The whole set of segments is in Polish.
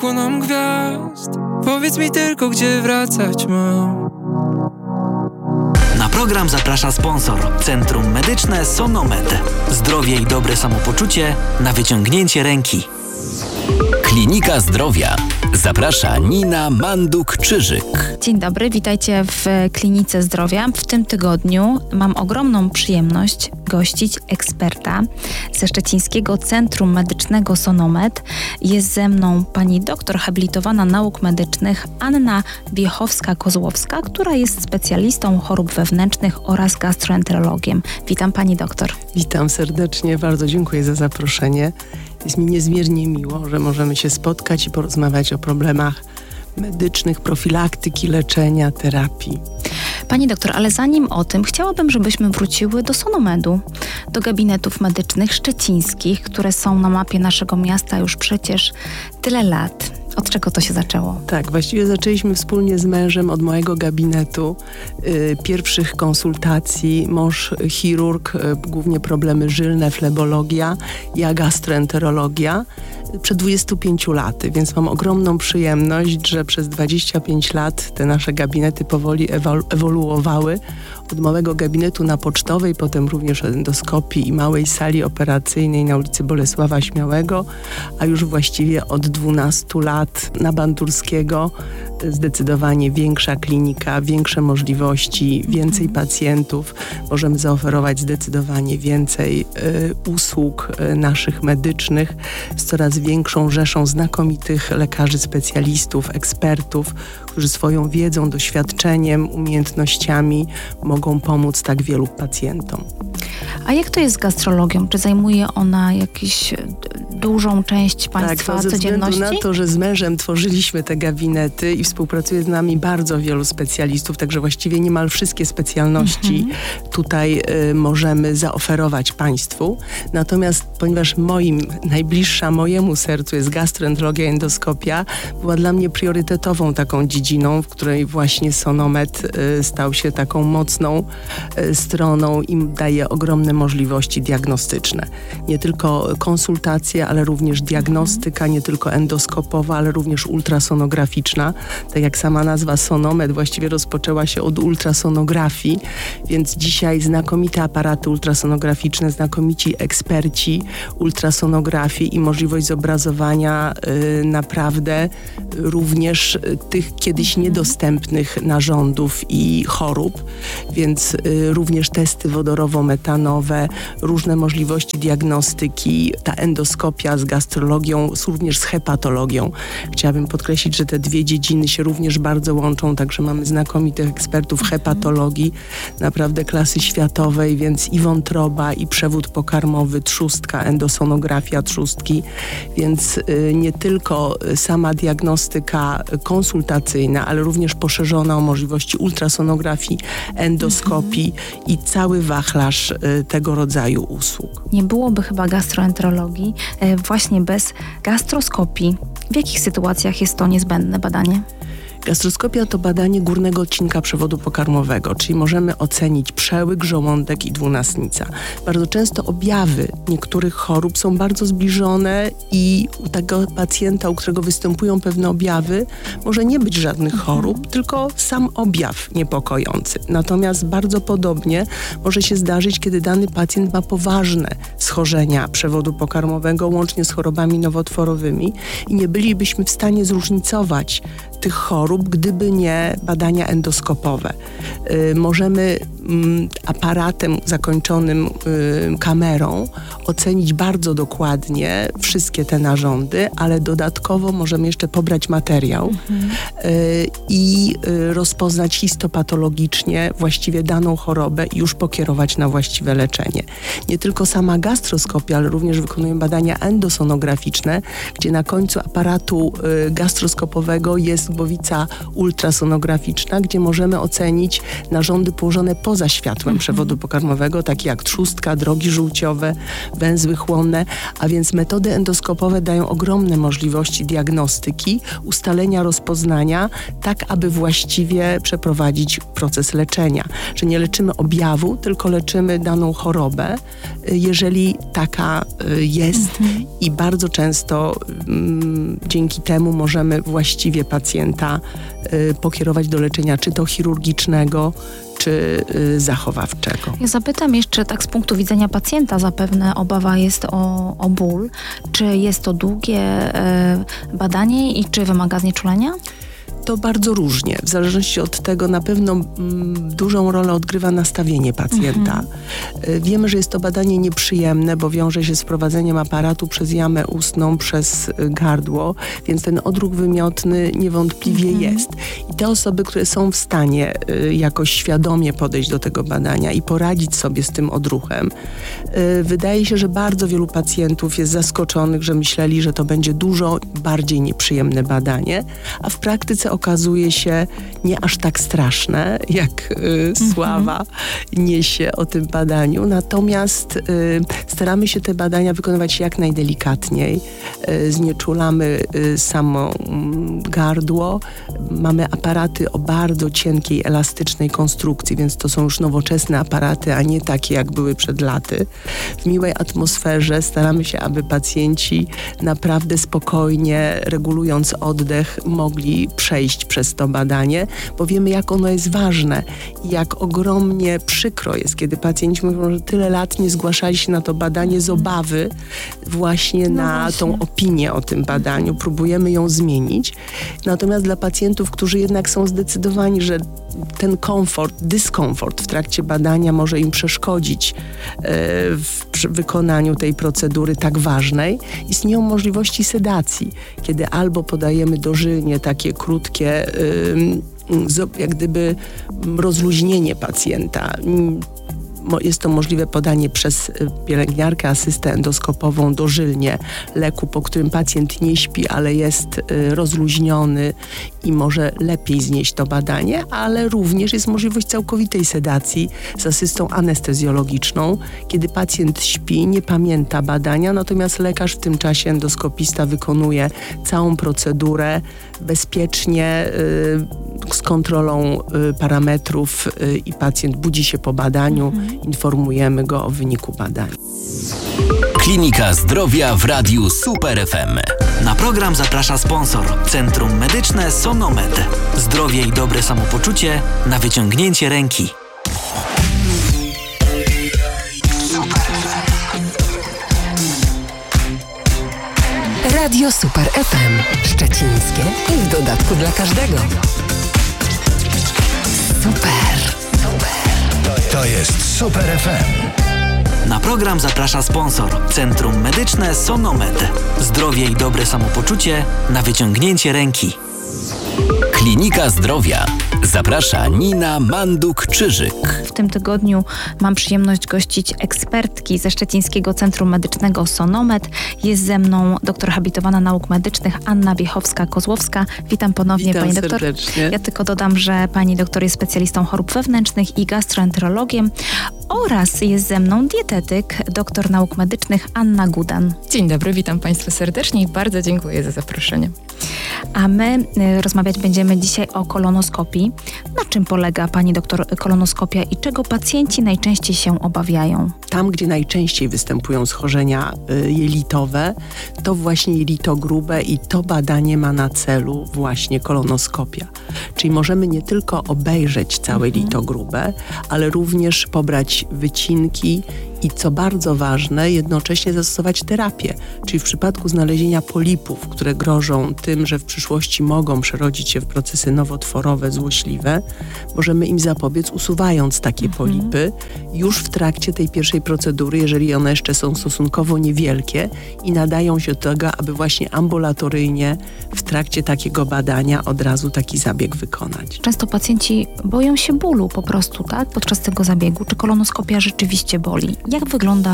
zabrakło nam gwiazd. Powiedz mi tylko, gdzie wracać mam. Na program zaprasza sponsor. Centrum Medyczne Sonomed. Zdrowie i dobre samopoczucie na wyciągnięcie ręki. Klinika Zdrowia. Zaprasza Nina Manduk-Czyżyk. Dzień dobry, witajcie w Klinice Zdrowia. W tym tygodniu mam ogromną przyjemność gościć eksperta ze Szczecińskiego Centrum Medycznego Sonomed. Jest ze mną pani doktor habilitowana nauk medycznych Anna Wiechowska-Kozłowska, która jest specjalistą chorób wewnętrznych oraz gastroenterologiem. Witam pani doktor. Witam serdecznie, bardzo dziękuję za zaproszenie. Jest mi niezmiernie miło, że możemy się spotkać i porozmawiać o problemach medycznych, profilaktyki, leczenia, terapii. Pani doktor, ale zanim o tym, chciałabym, żebyśmy wróciły do Sonomedu, do gabinetów medycznych szczecińskich, które są na mapie naszego miasta już przecież tyle lat. Od czego to się zaczęło? Tak, właściwie zaczęliśmy wspólnie z mężem od mojego gabinetu, pierwszych konsultacji. Mąż chirurg, głównie problemy żylne, flebologia, ja gastroenterologia, przed 25 laty, więc mam ogromną przyjemność, że przez 25 lat te nasze gabinety powoli ewoluowały. Od małego gabinetu na Pocztowej, potem również endoskopii i małej sali operacyjnej na ulicy Bolesława Śmiałego, a już właściwie od 12 lat na Bandurskiego. Zdecydowanie większa klinika, większe możliwości, więcej pacjentów. Możemy zaoferować zdecydowanie więcej usług naszych medycznych z coraz większą rzeszą znakomitych lekarzy, specjalistów, ekspertów, którzy swoją wiedzą, doświadczeniem, umiejętnościami mogą pomóc tak wielu pacjentom. A jak to jest z gastrologią? Czy zajmuje ona jakąś dużą część państwa codzienności? Tak, ze względu na to, że z mężem tworzyliśmy te gabinety i współpracuje z nami bardzo wielu specjalistów, także właściwie niemal wszystkie specjalności tutaj możemy zaoferować państwu. Natomiast ponieważ najbliższa mojemu sercu jest gastroenterologia, endoskopia, była dla mnie priorytetową taką dziedziną, w której właśnie Sonomed stał się taką mocną stroną i daje ogromne możliwości diagnostyczne. Nie tylko konsultacje, ale również diagnostyka, nie tylko endoskopowa, ale również ultrasonograficzna. Tak jak sama nazwa Sonomed właściwie rozpoczęła się od ultrasonografii, więc dzisiaj znakomite aparaty ultrasonograficzne, znakomici eksperci ultrasonografii i możliwość zobrazowania naprawdę również tych kiedyś niedostępnych narządów i chorób, więc również testy wodorowo-metanowe, różne możliwości diagnostyki, ta endoskopia z gastrologią, również z hepatologią. Chciałabym podkreślić, że te dwie dziedziny się również bardzo łączą, także mamy znakomitych ekspertów hepatologii, naprawdę klasy światowej, więc i wątroba, i przewód pokarmowy, trzustka, endosonografia trzustki, więc nie tylko sama diagnostyka konsultacyjna, ale również poszerzona o możliwości ultrasonografii, endoskopii i cały wachlarz tego rodzaju usług. Nie byłoby chyba gastroenterologii właśnie bez gastroskopii. W jakich sytuacjach jest to niezbędne badanie? Gastroskopia to badanie górnego odcinka przewodu pokarmowego, czyli możemy ocenić przełyk, żołądek i dwunastnica. Bardzo często objawy niektórych chorób są bardzo zbliżone i u tego pacjenta, u którego występują pewne objawy, może nie być żadnych chorób, tylko sam objaw niepokojący. Natomiast bardzo podobnie może się zdarzyć, kiedy dany pacjent ma poważne schorzenia przewodu pokarmowego, łącznie z chorobami nowotworowymi i nie bylibyśmy w stanie zróżnicować tych chorób, gdyby nie badania endoskopowe. Możemy aparatem zakończonym kamerą ocenić bardzo dokładnie wszystkie te narządy, ale dodatkowo możemy jeszcze pobrać materiał i rozpoznać histopatologicznie właściwie daną chorobę i już pokierować na właściwe leczenie. Nie tylko sama gastroskopia, ale również wykonujemy badania endosonograficzne, gdzie na końcu aparatu gastroskopowego jest głowica metoda ultrasonograficzna, gdzie możemy ocenić narządy położone poza światłem przewodu pokarmowego, takie jak trzustka, drogi żółciowe, węzły chłonne, a więc metody endoskopowe dają ogromne możliwości diagnostyki, ustalenia rozpoznania, tak aby właściwie przeprowadzić proces leczenia. Że nie leczymy objawu, tylko leczymy daną chorobę, jeżeli taka jest i bardzo często dzięki temu możemy właściwie pacjenta pokierować do leczenia czy to chirurgicznego, czy zachowawczego. Ja zapytam jeszcze tak z punktu widzenia pacjenta, zapewne obawa jest o ból. Czy jest to długie badanie i czy wymaga znieczulenia? To bardzo różnie. W zależności od tego na pewno dużą rolę odgrywa nastawienie pacjenta. Wiemy, że jest to badanie nieprzyjemne, bo wiąże się z wprowadzeniem aparatu przez jamę ustną, przez gardło, więc ten odruch wymiotny niewątpliwie jest. I te osoby, które są w stanie jakoś świadomie podejść do tego badania i poradzić sobie z tym odruchem, wydaje się, że bardzo wielu pacjentów jest zaskoczonych, że myśleli, że to będzie dużo bardziej nieprzyjemne badanie, a w praktyce okazuje się nie aż tak straszne, jak sława niesie o tym badaniu. Natomiast staramy się te badania wykonywać jak najdelikatniej. Znieczulamy samo gardło. Mamy aparaty o bardzo cienkiej, elastycznej konstrukcji, więc to są już nowoczesne aparaty, a nie takie, jak były przed laty. W miłej atmosferze staramy się, aby pacjenci naprawdę spokojnie, regulując oddech, mogli przejść przez to badanie, bo wiemy, jak ono jest ważne i jak ogromnie przykro jest, kiedy pacjenci mówią, że tyle lat nie zgłaszali się na to badanie z obawy właśnie na tą opinię o tym badaniu. Próbujemy ją zmienić. Natomiast dla pacjentów, którzy jednak są zdecydowani, że ten dyskomfort w trakcie badania może im przeszkodzić w wykonaniu tej procedury tak ważnej, istnieją możliwości sedacji, kiedy albo podajemy dożylnie takie krótkie jak gdyby rozluźnienie pacjenta. Jest to możliwe podanie przez pielęgniarkę, asystę endoskopową dożylnie leku, po którym pacjent nie śpi, ale jest rozluźniony i może lepiej znieść to badanie, ale również jest możliwość całkowitej sedacji z asystą anestezjologiczną, kiedy pacjent śpi, nie pamięta badania, natomiast lekarz w tym czasie, endoskopista, wykonuje całą procedurę bezpiecznie, z kontrolą parametrów i pacjent budzi się po badaniu, informujemy go o wyniku badania. Klinika Zdrowia w Radiu Super FM. Na program zaprasza sponsor Centrum Medyczne Sonomed. Zdrowie i dobre samopoczucie na wyciągnięcie ręki. Radio Super FM. Szczecińskie i w dodatku dla każdego. Super. To jest Super FM. Na program zaprasza sponsor Centrum Medyczne Sonomed. Zdrowie i dobre samopoczucie na wyciągnięcie ręki. Klinika Zdrowia. Zaprasza Nina Manduk-Czyżyk. W tym tygodniu mam przyjemność gościć ekspertki ze Szczecińskiego Centrum Medycznego Sonomed. Jest ze mną doktor habilitowana nauk medycznych Anna Wiechowska-Kozłowska. Witam ponownie, Witam pani doktor. serdecznie. Ja tylko dodam, że pani doktor jest specjalistą chorób wewnętrznych i gastroenterologiem oraz jest ze mną dietetyk, doktor nauk medycznych Anna Gudan. Dzień dobry, witam Państwa serdecznie i bardzo dziękuję za zaproszenie. A my rozmawiać będziemy dzisiaj o kolonoskopii. Na czym polega, pani doktor, kolonoskopia i czego pacjenci najczęściej się obawiają? Tam, gdzie najczęściej występują schorzenia jelitowe, to właśnie jelito grube i to badanie ma na celu właśnie kolonoskopia. Czyli możemy nie tylko obejrzeć całe jelito grube, ale również pobrać wycinki i co bardzo ważne, jednocześnie zastosować terapię. Czyli w przypadku znalezienia polipów, które grożą tym, że w przyszłości mogą przerodzić się w procesy nowotworowe, złośliwe, możemy im zapobiec, usuwając takie polipy już w trakcie tej pierwszej procedury, jeżeli one jeszcze są stosunkowo niewielkie i nadają się do tego, aby właśnie ambulatoryjnie w trakcie takiego badania od razu taki zabieg wykonać. Często pacjenci boją się bólu po prostu, tak? Podczas tego zabiegu. Czy kolonoskopia rzeczywiście boli? Jak wygląda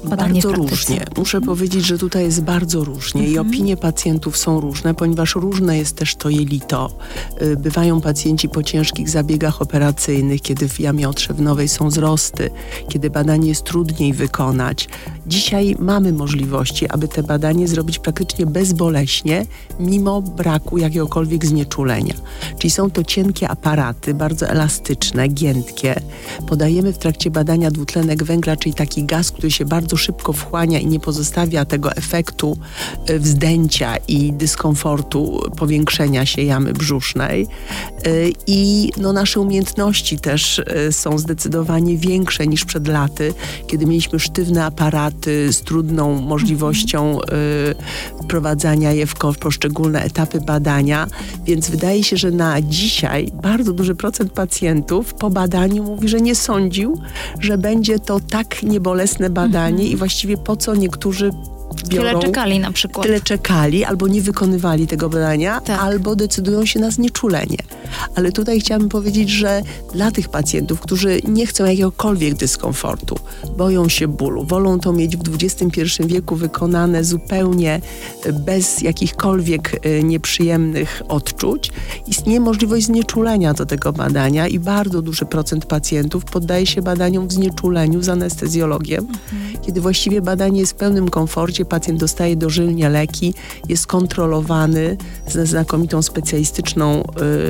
badanie bardzo w praktyce? różnie. Muszę powiedzieć, że tutaj jest bardzo różnie i opinie pacjentów są różne, ponieważ różne jest też to jelito. Bywają pacjenci po ciężkich zabiegach operacyjnych, kiedy w jamie otrzewnowej są wzrosty, kiedy badanie jest trudniej wykonać. Dzisiaj mamy możliwości, aby te badanie zrobić praktycznie bezboleśnie, mimo braku jakiegokolwiek znieczulenia. Czyli są to cienkie aparaty, bardzo elastyczne, giętkie. Podajemy w trakcie badania dwutlenek węgla, czyli taki gaz, który się bardzo szybko wchłania i nie pozostawia tego efektu wzdęcia i dyskomfortu, powiększenia się jamy brzusznej. I nasze umiejętności też są zdecydowanie większe niż przed laty, kiedy mieliśmy sztywne aparaty z trudną możliwością wprowadzania je w poszczególne etapy badania, więc wydaje się, że na dzisiaj bardzo duży procent pacjentów po badaniu mówi, że nie sądził, że będzie to tak niebolesne badanie i właściwie po co niektórzy biorą. Tyle czekali na przykład. Tyle czekali, albo nie wykonywali tego badania, Tak. albo decydują się na znieczulenie. Ale tutaj chciałabym powiedzieć, że dla tych pacjentów, którzy nie chcą jakiegokolwiek dyskomfortu, boją się bólu, wolą to mieć w XXI wieku wykonane zupełnie bez jakichkolwiek nieprzyjemnych odczuć, istnieje możliwość znieczulenia do tego badania i bardzo duży procent pacjentów poddaje się badaniom w znieczuleniu z anestezjologiem, kiedy właściwie badanie jest w pełnym komforcie, pacjent dostaje dożylnie leki, jest kontrolowany ze znakomitą specjalistyczną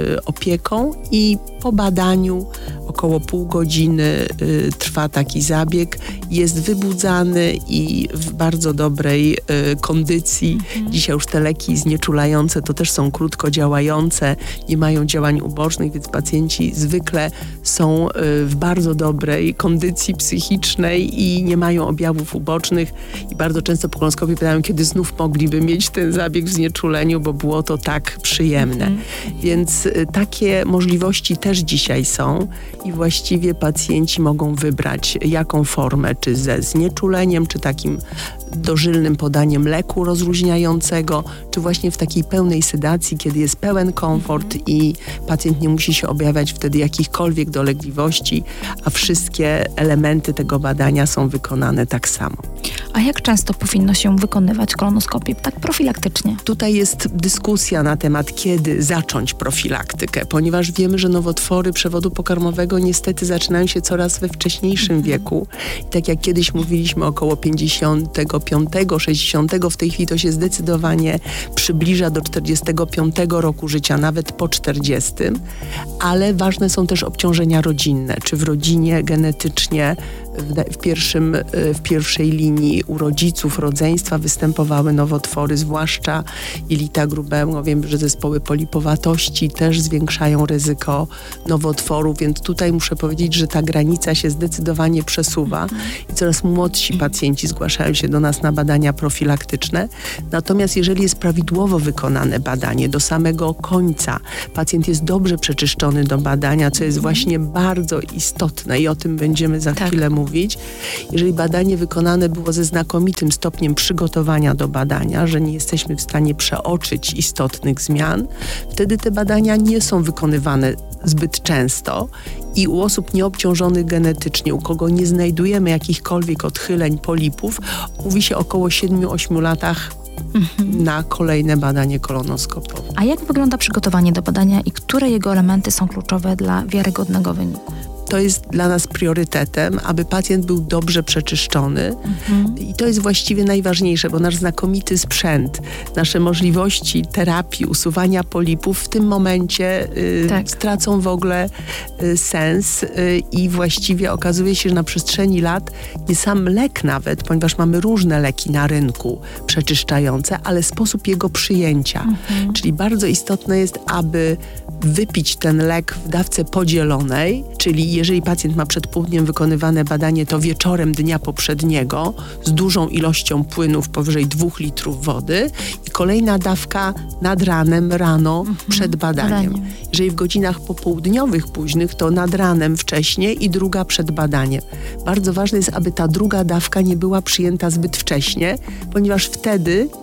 opieką i po badaniu około pół godziny trwa taki zabieg, jest wybudzany i w bardzo dobrej kondycji. Dzisiaj już te leki znieczulające to też są krótko działające, nie mają działań ubocznych, więc pacjenci zwykle są w bardzo dobrej kondycji psychicznej i nie mają objawów ubocznych i bardzo często po kolonoskopii pytają, kiedy znów mogliby mieć ten zabieg w znieczuleniu, bo było to tak przyjemne. Więc takie możliwości też dzisiaj są i właściwie pacjenci mogą wybrać jaką formę, czy ze znieczuleniem, czy takim dożylnym podaniem leku rozluźniającego, czy właśnie w takiej pełnej sedacji, kiedy jest pełen komfort i pacjent nie musi się objawiać wtedy jakichkolwiek dolegliwości, a wszystkie elementy tego badania są wykonane tak samo. A jak często powinno się wykonywać kolonoskopię, tak profilaktycznie? Tutaj jest dyskusja na temat, kiedy zacząć profilaktykę, ponieważ wiemy, że nowotwory przewodu pokarmowego niestety zaczynają się coraz we wcześniejszym wieku. I tak jak kiedyś mówiliśmy, około 55, 60, w tej chwili to się zdecydowanie przybliża do 45 roku życia, nawet po 40, ale ważne są też obciążenia rodzinne, czy w rodzinie genetycznie w pierwszej linii u rodziców rodzeństwa występowały nowotwory, zwłaszcza jelita grubego. Wiemy, że zespoły polipowatości też zwiększają ryzyko nowotworu, więc tutaj muszę powiedzieć, że ta granica się zdecydowanie przesuwa i coraz młodsi pacjenci zgłaszają się do nas na badania profilaktyczne. Natomiast jeżeli jest prawidłowo wykonane badanie do samego końca, pacjent jest dobrze przeczyszczony do badania, co jest właśnie bardzo istotne i o tym będziemy za chwilę mówić. Jeżeli badanie wykonane było ze znakomitym stopniem przygotowania do badania, że nie jesteśmy w stanie przeoczyć istotnych zmian, wtedy te badania nie są wykonywane zbyt często i u osób nieobciążonych genetycznie, u kogo nie znajdujemy jakichkolwiek odchyleń polipów, mówi się około 7-8 latach na kolejne badanie kolonoskopowe. A jak wygląda przygotowanie do badania i które jego elementy są kluczowe dla wiarygodnego wyniku? To jest dla nas priorytetem, aby pacjent był dobrze przeczyszczony i to jest właściwie najważniejsze, bo nasz znakomity sprzęt, nasze możliwości terapii, usuwania polipów w tym momencie stracą w ogóle sens i właściwie okazuje się, że na przestrzeni lat nie sam lek nawet, ponieważ mamy różne leki na rynku przeczyszczające, ale sposób jego przyjęcia. Czyli bardzo istotne jest, aby wypić ten lek w dawce podzielonej, czyli jeżeli pacjent ma przed południem wykonywane badanie, to wieczorem dnia poprzedniego z dużą ilością płynów powyżej 2 litrów wody i kolejna dawka nad ranem, rano przed badaniem. Jeżeli w godzinach popołudniowych późnych, to nad ranem wcześniej i druga przed badaniem. Bardzo ważne jest, aby ta druga dawka nie była przyjęta zbyt wcześnie, ponieważ wtedy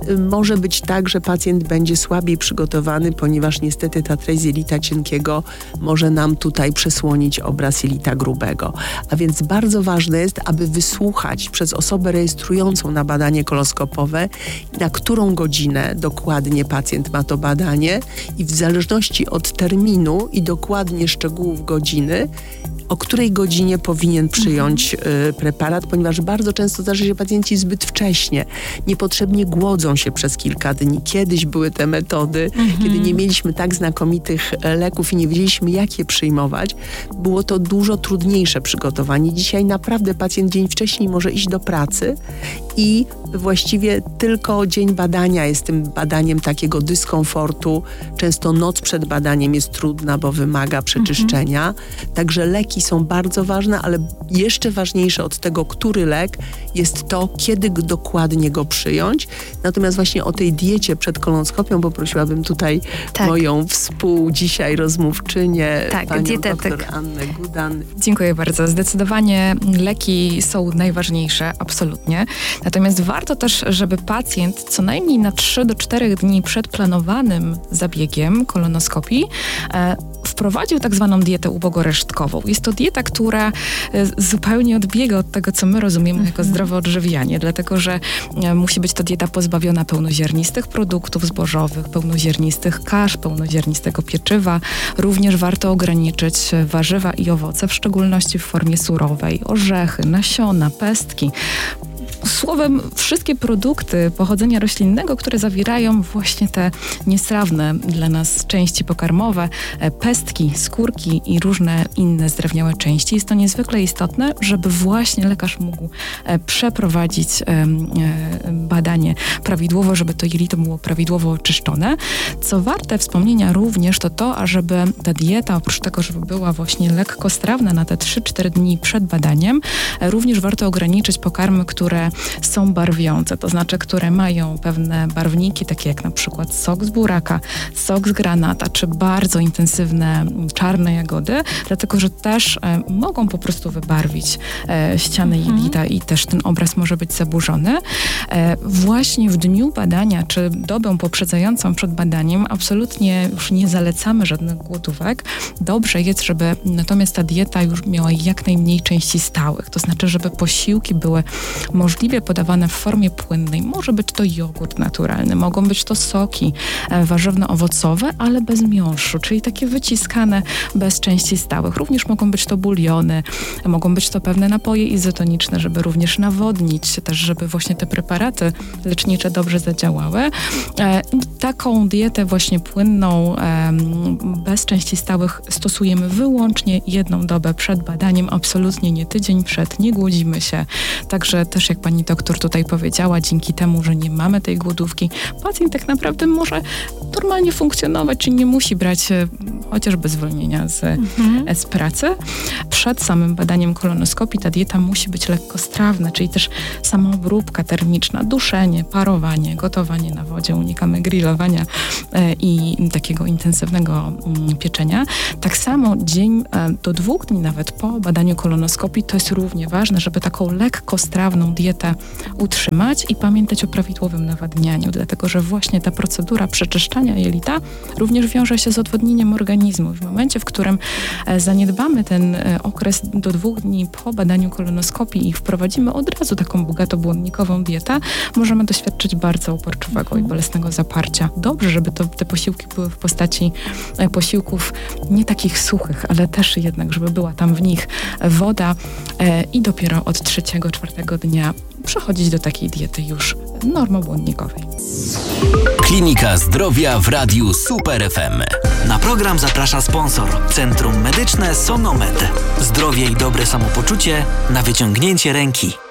Może być tak, że pacjent będzie słabiej przygotowany, ponieważ niestety ta trez jelita cienkiego może nam tutaj przesłonić obraz jelita grubego. A więc bardzo ważne jest, aby wysłuchać przez osobę rejestrującą na badanie kolonoskopowe, na którą godzinę dokładnie pacjent ma to badanie i w zależności od terminu i dokładnie szczegółów godziny, o której godzinie powinien przyjąć preparat, ponieważ bardzo często zdarza się, że pacjenci zbyt wcześnie, niepotrzebnie głodzą się przez kilka dni. Kiedyś były te metody, kiedy nie mieliśmy tak znakomitych leków i nie wiedzieliśmy, jak je przyjmować. Było to dużo trudniejsze przygotowanie. Dzisiaj naprawdę pacjent dzień wcześniej może iść do pracy i właściwie tylko dzień badania jest tym badaniem takiego dyskomfortu. Często noc przed badaniem jest trudna, bo wymaga przeczyszczenia. Także leki są bardzo ważne, ale jeszcze ważniejsze od tego, który lek, jest to, kiedy dokładnie go przyjąć. Natomiast właśnie o tej diecie przed kolonoskopią poprosiłabym tutaj moją dzisiaj rozmówczynię, panią doktor Annę Gudan. Dziękuję bardzo. Zdecydowanie leki są najważniejsze, absolutnie. Natomiast warto też, żeby pacjent co najmniej na 3 do 4 dni przed planowanym zabiegiem kolonoskopii wprowadził tak zwaną dietę ubogoresztkową. Jest to dieta, która zupełnie odbiega od tego, co my rozumiemy jako zdrowe odżywianie, dlatego że musi być to dieta pozbawiona pełnoziarnistych produktów zbożowych, pełnoziarnistych kasz, pełnoziarnistego pieczywa. Również warto ograniczyć warzywa i owoce, w szczególności w formie surowej, orzechy, nasiona, pestki. Słowem, wszystkie produkty pochodzenia roślinnego, które zawierają właśnie te niestrawne dla nas części pokarmowe, pestki, skórki i różne inne zdrewniałe części. Jest to niezwykle istotne, żeby właśnie lekarz mógł przeprowadzić badanie prawidłowo, żeby to jelito było prawidłowo oczyszczone. Co warte wspomnienia również to, ażeby ta dieta, oprócz tego, żeby była właśnie lekkostrawna na te 3-4 dni przed badaniem, również warto ograniczyć pokarmy, które są barwiące, to znaczy, które mają pewne barwniki, takie jak na przykład sok z buraka, sok z granata, czy bardzo intensywne czarne jagody, dlatego, że też mogą po prostu wybarwić ściany jelita i też ten obraz może być zaburzony. Właśnie w dniu badania, czy dobę poprzedzającą przed badaniem absolutnie już nie zalecamy żadnych głodówek. Dobrze jest, żeby natomiast ta dieta już miała jak najmniej części stałych, to znaczy, żeby posiłki były możliwie podawane w formie płynnej. Może być to jogurt naturalny, mogą być to soki warzywno-owocowe, ale bez miąższu, czyli takie wyciskane bez części stałych. Również mogą być to buliony, mogą być to pewne napoje izotoniczne, żeby również nawodnić, też żeby właśnie te preparaty lecznicze dobrze zadziałały. Taką dietę właśnie płynną, bez części stałych stosujemy wyłącznie 1 dobę przed badaniem, absolutnie nie tydzień przed, nie głodzimy się. Także też jak pani doktor tutaj powiedziała, dzięki temu, że nie mamy tej głodówki, pacjent tak naprawdę może normalnie funkcjonować, czyli nie musi brać chociażby zwolnienia z pracy. Przed samym badaniem kolonoskopii ta dieta musi być lekkostrawna, czyli też sama obróbka termiczna, duszenie, parowanie, gotowanie na wodzie, unikamy grillowania i takiego intensywnego pieczenia. Tak samo dzień do 2 dni nawet po badaniu kolonoskopii to jest równie ważne, żeby taką lekkostrawną dietę utrzymać i pamiętać o prawidłowym nawadnianiu, dlatego że właśnie ta procedura przeczyszczania jelita również wiąże się z odwodnieniem organizmu. W momencie, w którym zaniedbamy ten okres do 2 dni po badaniu kolonoskopii i wprowadzimy od razu taką bogatobłonnikową dietę, możemy doświadczyć bardzo uporczywego i bolesnego zaparcia. Dobrze, żeby te posiłki były w postaci posiłków nie takich suchych, ale też jednak, żeby była tam w nich woda i dopiero od 3-4 dnia przechodzić do takiej diety już normobłonnikowej. Klinika Zdrowia w Radiu Super FM. Na program zaprasza sponsor Centrum Medyczne SONOMED. Zdrowie i dobre samopoczucie na wyciągnięcie ręki.